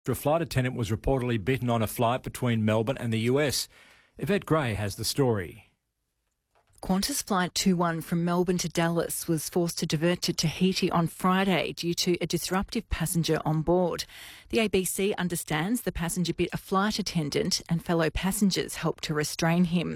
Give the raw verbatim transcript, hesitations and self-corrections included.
A flight attendant was reportedly bitten on a flight between Melbourne and the U S. Yvette Gray has the story. Qantas Flight two one from Melbourne to Dallas was forced to divert to Tahiti on Friday due to a disruptive passenger on board. The A B C understands the passenger bit a flight attendant and fellow passengers helped to restrain him.